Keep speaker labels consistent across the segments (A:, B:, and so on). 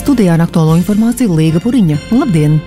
A: Studijā ar aktuālo informāciju Līga Puriņa. Labdien!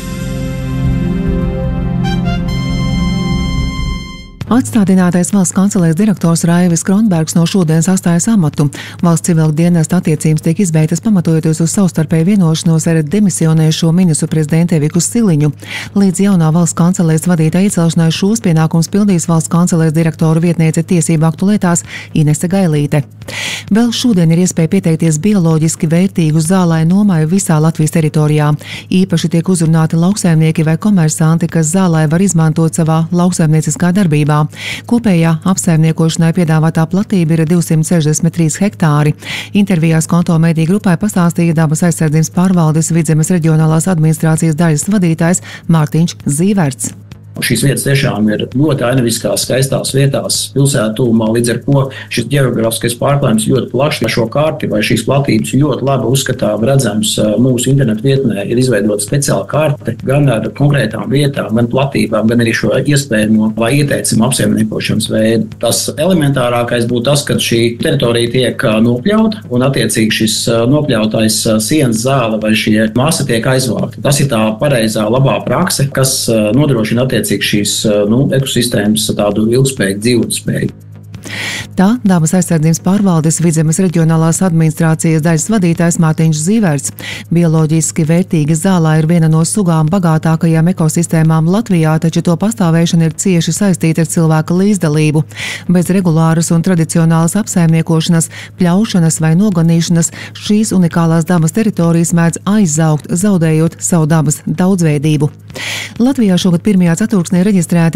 A: Atstādinātais valsts kancelēs direktors Raivis Kronbergs no šodienas atstājas amatu. Valsts civilā dienesta attiecības tiek izbeigtas pamatojoties uz savstarpēju vienošanos ar demisionējušo ministru prezidentu Eviku Siliņu. Līdz jaunā valsts kancelēs vadītāja iecelšanai šos pienākumus pildīs valsts kancelēs direktora vietniece tiesību aktu lietās Inese Gailīte. Vēl šodien ir iespēja pieteikties bioloģiski vērtīgu zālai nomai visā Latvijas teritorijā. Īpaši tiek uzrunāti lauksaimnieki vai komersanti, kas zālai var izmantot savā lauksaimnieciskā darbībā. Kopējā apsaimniekošanai piedāvātā platība ir 263 hektāri. Intervijās Konto mediju grupai pastāstīja Dabas aizsardzības pārvaldes Vidzemes reģionālās administrācijas daļas vadītājs Mārtiņš Zīverts.
B: Šīs vietas tiešām ir ļoti ainaviskās, skaistās vietās pilsētu tuvumā, līdz ar ko šis ģeogrāfiskais pārklājums ļoti plašs. Šo karti vai šīs platības ļoti labi uzskatām redzams mūsu internetu vietnē. Ir izveidota speciāla karte gan ar konkrētām vietām, gan platībām, gan arī šo iespējamo vai ieteicamo apsaimniekošanas veidu. Tas elementārākais būtu tas, ka šī teritorija tiek nopļauta un attiecīgi šis nopļautais sienas zāle vai šie masa tiek aizvākta. Tas ir tā pareizā labā prakse, kas nodrošina attiecīgi šīs ekosistēmas tādu ilgspējīgu dzīvotspēju.
A: Tā Dabas aizsardzības pārvaldes Vidzemes reģionālās administrācijas daļas vadītājs Mārtiņš Zīverts. Bioloģiski vērtīga zālā ir viena no sugām bagātākajām ekosistēmām Latvijā, taču to pastāvēšana ir cieši saistīta ar cilvēka līdzdalību. Bez regulāras un tradicionālas apsaimniekošanas, pļaušanas vai noganīšanas šīs unikālās dabas teritorijas mēdz aizaugt, zaudējot savu dabas daudzveidību. Latvijā šogad pirmajā ceturksnī reģistrēti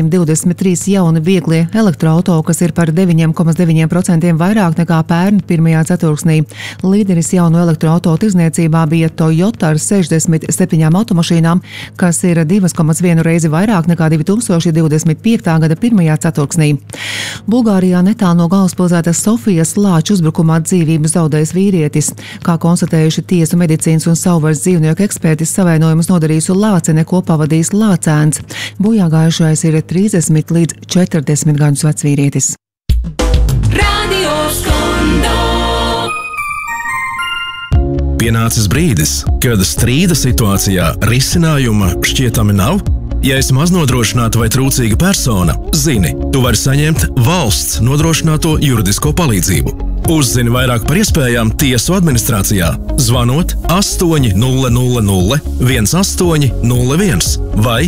A: 323 jauni vieglie elektroauto, kas ir par 9,9% vairāk nekā pērn pirmajā ceturksnī. Līderis jaunu elektroauto tirzniecībā bija Toyota ar 67 automašīnām, kas ir 2,1 reizi vairāk nekā 2025. gada pirmajā ceturksnī. Bulgārijā netālu no galvaspilsētas Sofijas Lāču uzbrukumā dzīvību zaudējis vīrietis. Kā konstatējuši tiesu medicīnas un savvaļas dzīvnieku ekspertis, savainojumus nodarījusi lācene, ko pavadījis lācēns. Bojāgājušais ir 30 līdz 40 gadus vecs vīrietis.
C: Pienācis brīdis, kad strīda situācijā risinājuma šķietami nav? Ja esi maznodrošināta vai trūcīga persona, zini, tu vari saņemt valsts nodrošināto juridisko palīdzību. Uzzini vairāk par iespējām tiesu administrācijā, zvanot 800 1801 vai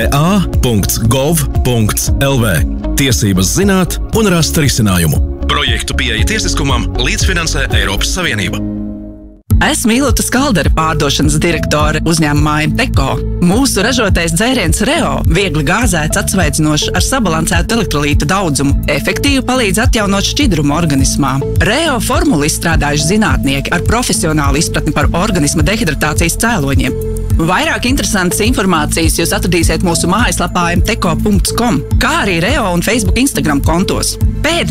C: ta.gov.lv. Tiesības zināt un rast risinājumu. Projektu pieeja tiesiskumam līdzfinansē Eiropas Savienība.
D: Esmu Ilota Skaldere, pārdošanas direktore uzņēmumā Teko. Mūsu ražotais dzēriens Reo viegli gāzēts, atsveidzinošs ar sabalansētu elektrolītu daudzumu, efektīvi palīdz atjaunot šķidrumu organismā. Reo formulu izstrādājuši zinātnieki ar profesionālu izpratni par organisma dehidratācijas cēloņiem. Vairāk interesantas informācijas jūs atradīsiet mūsu mājaslapā mteko.com, kā arī Reo un Facebook Instagram kontos.